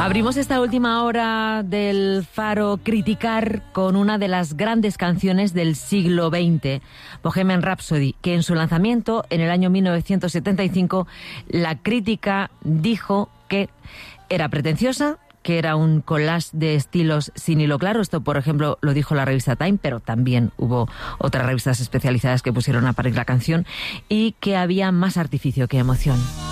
Abrimos esta última hora del Faro Criticar con una de las grandes canciones del siglo XX, Bohemian Rhapsody, que en su lanzamiento en el año 1975 la crítica dijo que era pretenciosa, que era un collage de estilos sin hilo claro. Esto, por ejemplo, lo dijo la revista Time, pero también hubo otras revistas especializadas que pusieron a parir la canción, y que había más artificio que emoción.